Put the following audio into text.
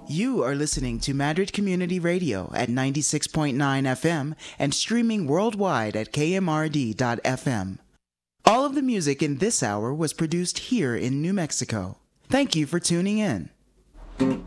You are listening to Madrid Community Radio at 96.9 FM and streaming worldwide at kmrd.fm. All of the music in this hour was produced here in New Mexico. Thank you for tuning in.